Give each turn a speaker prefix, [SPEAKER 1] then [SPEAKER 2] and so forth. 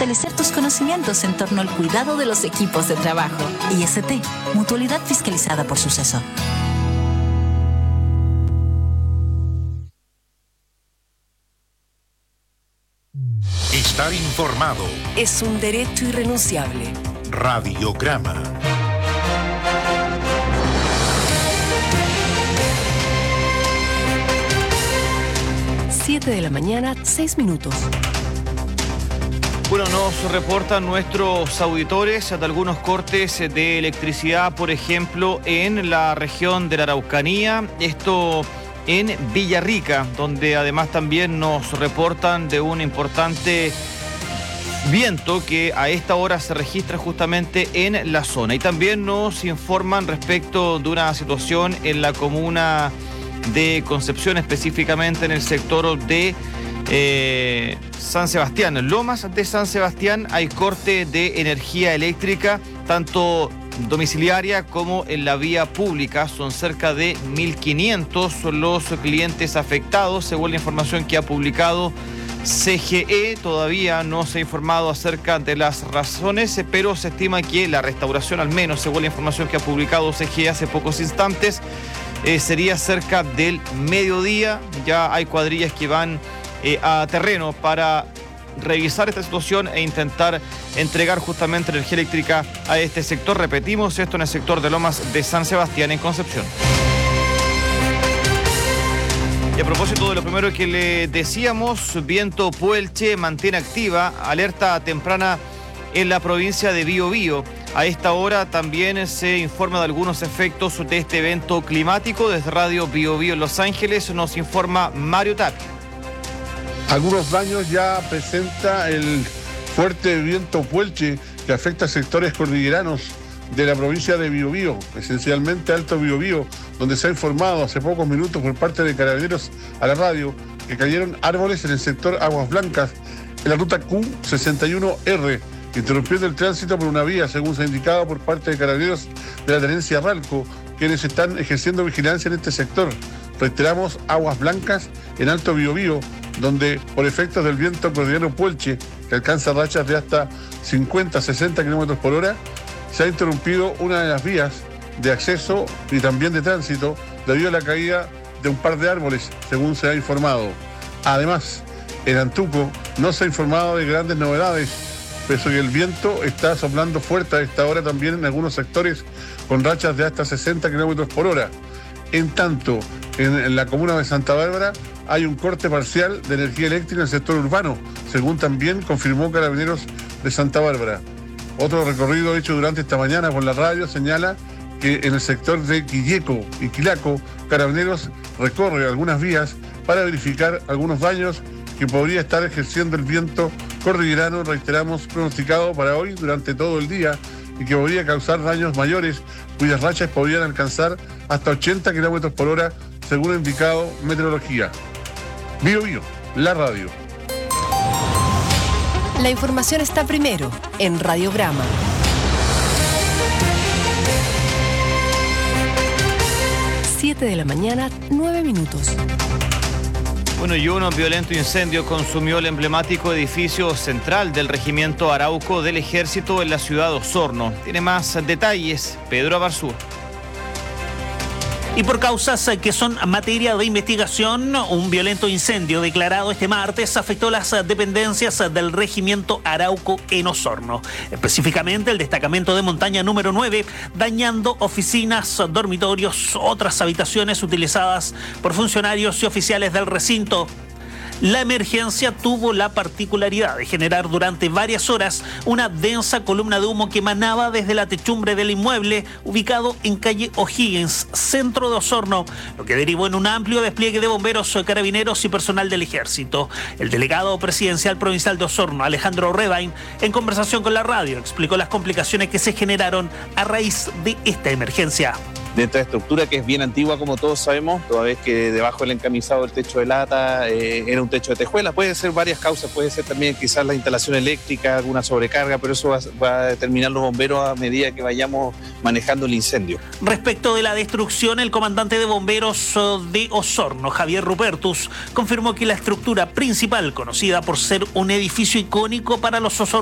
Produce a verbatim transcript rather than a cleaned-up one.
[SPEAKER 1] fortalecer tus conocimientos en torno al cuidado de los equipos de trabajo. I S T, Mutualidad fiscalizada por Suceso.
[SPEAKER 2] Estar informado
[SPEAKER 3] es un derecho irrenunciable.
[SPEAKER 2] Radiograma.
[SPEAKER 3] siete de la mañana, seis minutos.
[SPEAKER 4] Bueno, nos reportan nuestros auditores de algunos cortes de electricidad, por ejemplo, en la región de la Araucanía. Esto en Villarrica, donde además también nos reportan de un importante viento que a esta hora se registra justamente en la zona. Y también nos informan respecto de una situación en la comuna de Concepción, específicamente en el sector de eh, San Sebastián. Lomas de San Sebastián hay corte de energía eléctrica, tanto domiciliaria como en la vía pública. Son cerca de mil quinientos los clientes afectados, según la información que ha publicado C G E. Todavía no se ha informado acerca de las razones, pero se estima que la restauración, al menos según la información que ha publicado C G E hace pocos instantes, eh, sería cerca del mediodía. Ya hay cuadrillas que van eh, a terreno para revisar esta situación e intentar entregar justamente energía eléctrica a este sector. Repetimos, esto en el sector de Lomas de San Sebastián, en Concepción. Y a propósito de lo primero que le decíamos, viento Puelche mantiene activa alerta temprana en la provincia de Biobío. A esta hora también se informa de algunos efectos de este evento climático. Desde Radio Biobío en Los Ángeles nos informa Mario Tapia.
[SPEAKER 5] Algunos daños ya presenta el fuerte viento Puelche que afecta a sectores cordilleranos de la provincia de Biobío, esencialmente Alto Biobío, donde se ha informado hace pocos minutos por parte de Carabineros a la radio que cayeron árboles en el sector Aguas Blancas, en la ruta Q sesenta y uno R, interrumpiendo el tránsito por una vía, según se ha indicado por parte de Carabineros de la Tenencia Ralco, quienes están ejerciendo vigilancia en este sector. Reiteramos, Aguas Blancas en Alto Biobío, donde por efectos del viento cordillerano Puelche, que alcanza rachas de hasta cincuenta a sesenta kilómetros por hora, se ha interrumpido una de las vías de acceso y también de tránsito debido a la caída de un par de árboles, según se ha informado. Además, en Antuco no se ha informado de grandes novedades, pese a que el viento está soplando fuerte a esta hora también en algunos sectores con rachas de hasta sesenta kilómetros por hora. En tanto, en, en la comuna de Santa Bárbara hay un corte parcial de energía eléctrica en el sector urbano, según también confirmó Carabineros de Santa Bárbara. Otro recorrido hecho durante esta mañana por la radio señala que en el sector de Quilleco y Quilaco, Carabineros recorre algunas vías para verificar algunos daños que podría estar ejerciendo el viento cordillerano, reiteramos, pronosticado para hoy durante todo el día, y que podría causar daños mayores, cuyas rachas podrían alcanzar hasta ochenta kilómetros por hora, según ha indicado Meteorología. Bio Bio, la radio.
[SPEAKER 3] La información está primero en Radiograma. siete de la mañana, nueve minutos.
[SPEAKER 4] Bueno, y un violento incendio consumió el emblemático edificio central del Regimiento Arauco del Ejército en la ciudad de Osorno. Tiene más detalles Pedro Abarzúa.
[SPEAKER 6] Y por causas que son materia de investigación, un violento incendio declarado este martes afectó las dependencias del Regimiento Arauco en Osorno, específicamente el destacamento de montaña número nueve, dañando oficinas, dormitorios, otras habitaciones utilizadas por funcionarios y oficiales del recinto. La emergencia tuvo la particularidad de generar durante varias horas una densa columna de humo que emanaba desde la techumbre del inmueble ubicado en calle O'Higgins, centro de Osorno, lo que derivó en un amplio despliegue de bomberos, carabineros y personal del ejército. El delegado presidencial provincial de Osorno, Alejandro Rebain, en conversación con la radio, explicó las complicaciones que se generaron a raíz de esta emergencia.
[SPEAKER 7] De esta estructura que es bien antigua, como todos sabemos, toda vez que debajo del encamisado del techo de lata eh, era un techo de tejuela. Puede ser varias causas, puede ser también quizás la instalación eléctrica, alguna sobrecarga, pero eso va, va a determinar los bomberos a medida que vayamos manejando el incendio. Respecto de la destrucción, el comandante de bomberos de Osorno, Javier Rupertus, confirmó que la estructura principal, conocida por ser un edificio icónico para los osornos,